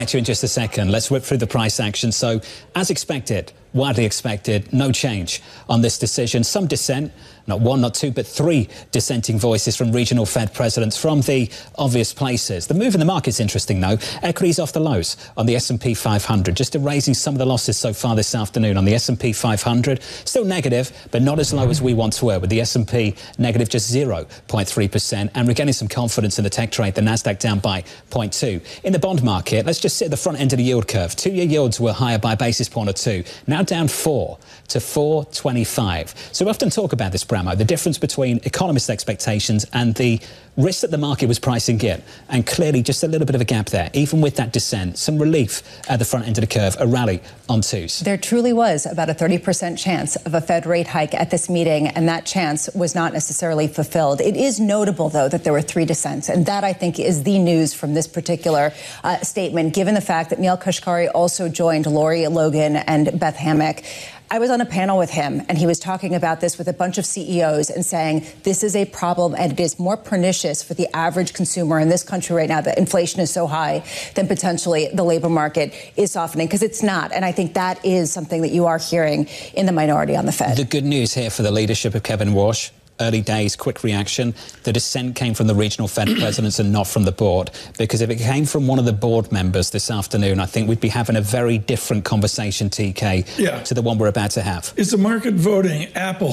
To in just a second. Let's whip through the price action. So, as expected, widely expected, no change on this decision. Some dissent, not one, not two, but three dissenting voices from regional Fed presidents from the obvious places. The move in the market's interesting, though. Equities off the lows on the S&P 500, just erasing some of the losses so far this afternoon on the S&P 500. Still negative, but not as low as we once were, with the S&P negative just 0.3%. And we're getting some confidence in the tech trade, the Nasdaq down by 0.2. In the bond market, let's just sit at the front end of the yield curve. Two-year yields were higher by a basis point or two. Now down 4 to 4.25. So we often talk about this, Bramo, the difference between economist expectations and the risk that the market was pricing in. And clearly just a little bit of a gap there. Even with that dissent, some relief at the front end of the curve, a rally on twos. There truly was about a 30% chance of a Fed rate hike at this meeting, and that chance was not necessarily fulfilled. It is notable, though, that there were three dissents, and that, I think, is the news from this particular statement, given the fact that Neel Kashkari also joined Lori Logan and Beth Hammack. I was on a panel with him, and he was talking about this with a bunch of CEOs and saying this is a problem, and it is more pernicious for the average consumer in this country right now that inflation is so high than potentially the labor market is softening, because it's not. And I think that is something that you are hearing in the minority on the Fed. The good news here for the leadership of Kevin Warsh. Early days, quick reaction. The dissent came from the regional Fed presidents and not from the board. Because if it came from one of the board members this afternoon, I think we'd be having a very different conversation, TK, to the one we're about to have. Is the market voting? Apple,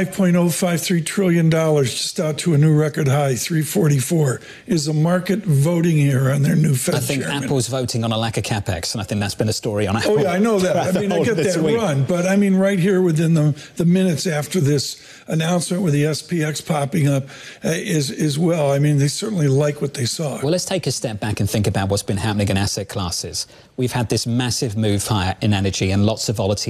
$5.053 trillion, just out to a new record high, 344. Is the market voting here on their new Fed I think chairman? Apple's voting on a lack of CapEx, and I think that's been a story on Apple. Oh, yeah, I know that. I mean, I get that run. But, I mean, right here within the minutes after this announcement with the SPX popping up as well. I mean, they certainly like what they saw. Well, let's take a step back and think about what's been happening in asset classes. We've had this massive move higher in energy and lots of volatility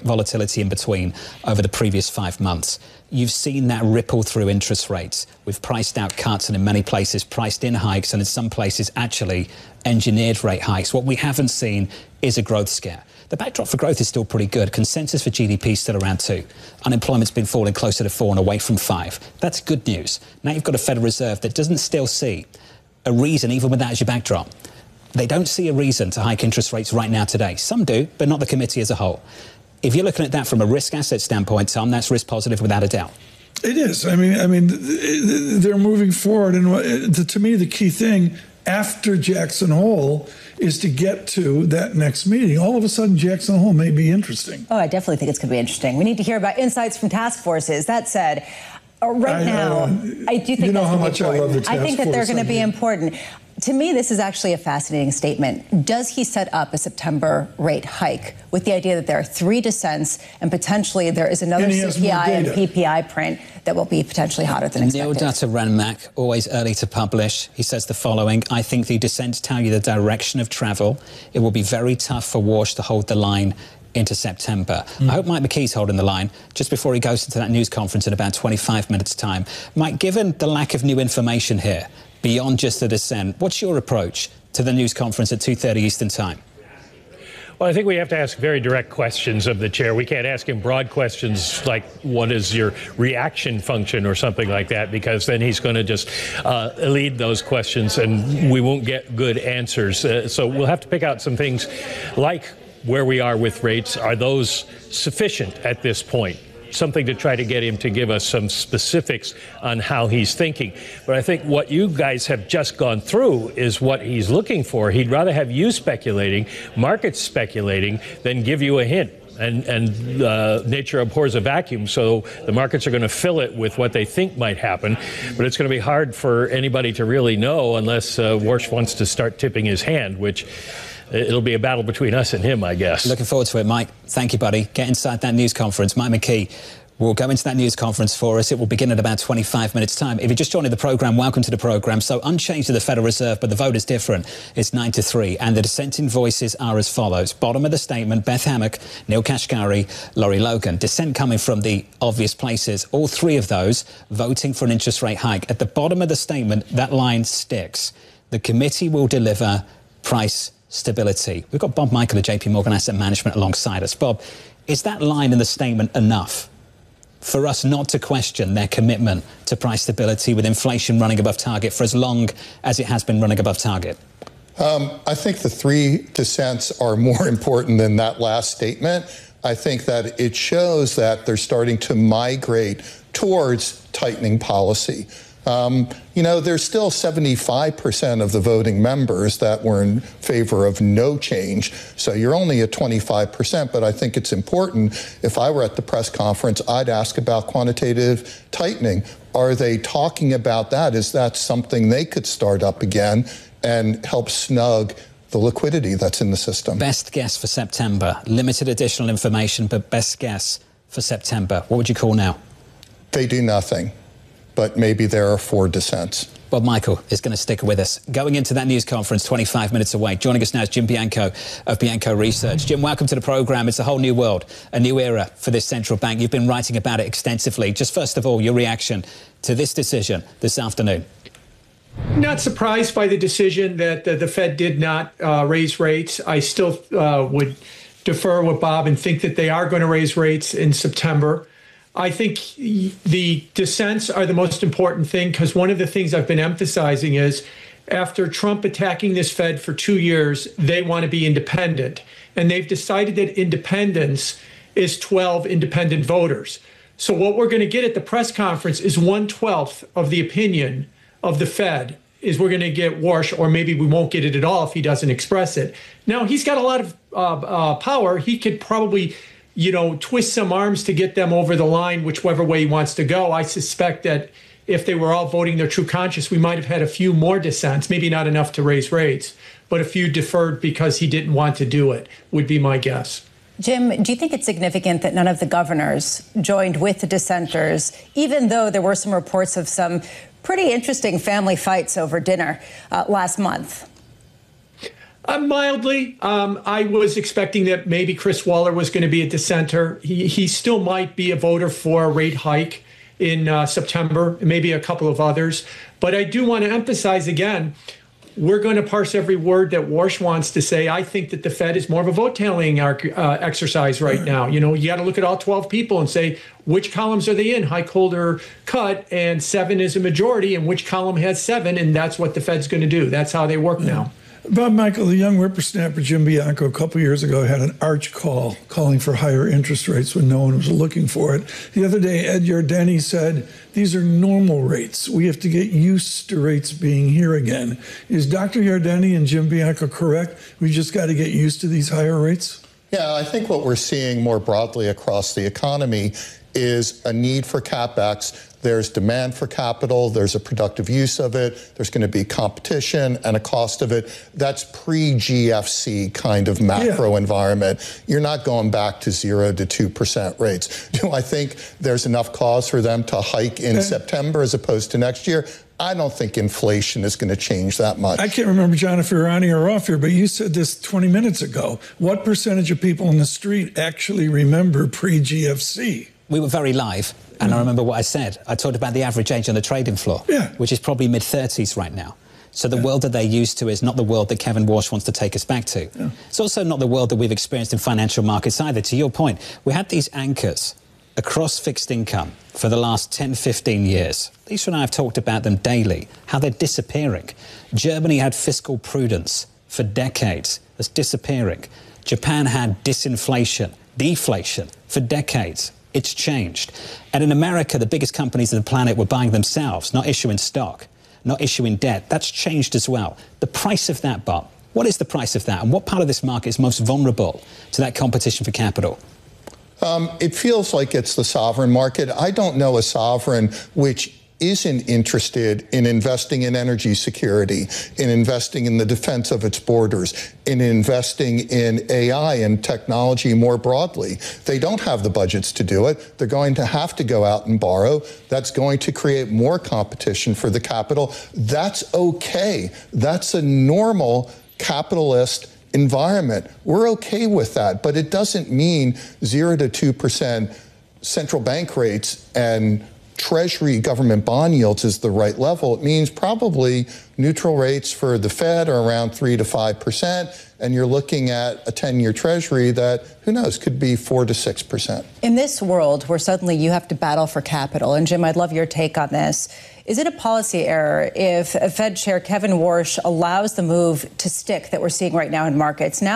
in between over the previous 5 months. You've seen that ripple through interest rates. We've priced out cuts and in many places priced in hikes, and in some places actually engineered rate hikes. What we haven't seen is a growth scare. The backdrop for growth is still pretty good. Consensus for GDP is still around 2. Unemployment's been falling closer to 4 and away from 5. That's good news. Now you've got a Federal Reserve that doesn't still see a reason, even with that as your backdrop. They don't see a reason to hike interest rates right now today. Some do, but not the committee as a whole. If you're looking at that from a risk asset standpoint, Tom, that's risk positive without a doubt. It is. I mean, they're moving forward. And to me, the key thing after Jackson Hole is to get to that next meeting. All of a sudden, Jackson Hole may be interesting. Oh, I definitely think it's going to be interesting. We need to hear about insights from task forces. That said, right now, I do think you know that's how much I love the task force. I think that they're going to be important. To me, this is actually a fascinating statement. Does he set up a September rate hike with the idea that there are three dissents and potentially there is another CPI and PPI print that will be potentially hotter than expected? Neil Dutta Ranmack, always early to publish. He says the following: I think the dissents tell you the direction of travel. It will be very tough for Warsh to hold the line into September. I hope Mike McKee's holding the line just before he goes into that news conference in about 25 minutes' time. Mike, given the lack of new information here, beyond just the dissent, what's your approach to the news conference at 2:30 Eastern Time? Well, I think we have to ask very direct questions of the chair. We can't ask him broad questions like, what is your reaction function or something like that, because then he's going to just lead those questions and we won't get good answers. So we'll have to pick out some things like where we are with rates. Are those sufficient at this point? Something to try to get him to give us some specifics on how he's thinking. But I think what you guys have just gone through is what he's looking for. He'd rather have you speculating, markets speculating, than give you a hint. And nature abhors a vacuum, so the markets are going to fill it with what they think might happen. But it's going to be hard for anybody to really know unless Warsh wants to start tipping his hand, which it'll be a battle between us and him, I guess. Looking forward to it, Mike. Thank you, buddy. Get inside that news conference. Mike McKee will go into that news conference for us. It will begin at about 25 minutes' time. If you're just joining the programme, welcome to the programme. So unchanged to the Federal Reserve, but the vote is different. It's 9-3, and the dissenting voices are as follows. Bottom of the statement, Beth Hammack, Neel Kashkari, Lori Logan. Dissent coming from the obvious places. All three of those voting for an interest rate hike. At the bottom of the statement, that line sticks. The committee will deliver price stability. We've got Bob Michael of JP Morgan Asset Management alongside us. Bob, is that line in the statement enough for us not to question their commitment to price stability with inflation running above target for as long as it has been running above target? I think the 3 dissents are more important than that last statement. I think that it shows that they're starting to migrate towards tightening policy. There's still 75% of the voting members that were in favor of no change. So you're only at 25%, but I think it's important. If I were at the press conference, I'd ask about quantitative tightening. Are they talking about that? Is that something they could start up again and help snug the liquidity that's in the system? Best guess for September. Limited additional information, but best guess for September. What would you call now? They do nothing, but maybe there are 4 dissents. Bob Michael is going to stick with us. Going into that news conference 25 minutes away. Joining us now is Jim Bianco of Bianco Research. Jim, welcome to the programme. It's a whole new world, a new era for this central bank. You've been writing about it extensively. Just first of all, your reaction to this decision this afternoon. Not surprised by the decision that the Fed did not raise rates. I still would defer with Bob and think that they are going to raise rates in September. I think the dissents are the most important thing, because one of the things I've been emphasizing is after Trump attacking this Fed for 2 years, they want to be independent. And they've decided that independence is 12 independent voters. So what we're going to get at the press conference is 1/12 of the opinion of the Fed is we're going to get Warsh, or maybe we won't get it at all if he doesn't express it. Now, he's got a lot of power. He could probably twist some arms to get them over the line, whichever way he wants to go. I suspect that if they were all voting their true conscience, we might have had a few more dissents, maybe not enough to raise rates, but a few deferred because he didn't want to do it, would be my guess. Jim, do you think it's significant that none of the governors joined with the dissenters, even though there were some reports of some pretty interesting family fights over dinner last month? Mildly. I was expecting that maybe Chris Waller was going to be a dissenter. He still might be a voter for a rate hike in September, maybe a couple of others. But I do want to emphasize again, we're going to parse every word that Warsh wants to say. I think that the Fed is more of a vote tallying exercise right now. You got to look at all 12 people and say, which columns are they in? High, cold, or cut, and 7 is a majority, and which column has 7, and that's what the Fed's going to do. That's how they work now. Bob Michael, the young whippersnapper Jim Bianco a couple years ago had an arch call calling for higher interest rates when no one was looking for it. The other day, Ed Yardeni said, these are normal rates. We have to get used to rates being here again. Is Dr. Yardeni and Jim Bianco correct? We just got to get used to these higher rates? Yeah, I think what we're seeing more broadly across the economy is a need for CapEx. There's demand for capital, there's a productive use of it, there's going to be competition and a cost of it. That's pre-GFC kind of macro environment. You're not going back to 0 to 2% rates. Do I think there's enough cause for them to hike in September as opposed to next year? I don't think inflation is going to change that much. I can't remember, John, if you're on here or off here, but you said this 20 minutes ago. What percentage of people in the street actually remember pre-GFC? We were very live, and I remember what I said. I talked about the average age on the trading floor, which is probably mid-30s right now. So the world that they're used to is not the world that Kevin Warsh wants to take us back to. It's also not the world that we've experienced in financial markets either. To your point, we had these anchors across fixed income for the last 10, 15 years. Lisa and I have talked about them daily, how they're disappearing. Germany had fiscal prudence for decades. That's disappearing. Japan had disinflation, deflation for decades. It's changed. And in America, the biggest companies on the planet were buying themselves, not issuing stock, not issuing debt. That's changed as well. The price of that, Bob, what is the price of that? And what part of this market is most vulnerable to that competition for capital? It feels like it's the sovereign market. I don't know a sovereign which isn't interested in investing in energy security, in investing in the defense of its borders, in investing in AI and technology more broadly. They don't have the budgets to do it. They're going to have to go out and borrow. That's going to create more competition for the capital. That's okay. That's a normal capitalist environment. We're okay with that, but it doesn't mean 0 to 2% central bank rates and Treasury government bond yields is the right level, it means probably neutral rates for the Fed are around 3 to 5%, and you're looking at a 10-year Treasury that, who knows, could be 4 to 6%. In this world where suddenly you have to battle for capital, and Jim, I'd love your take on this, is it a policy error if Fed Chair Kevin Warsh allows the move to stick that we're seeing right now in markets? Now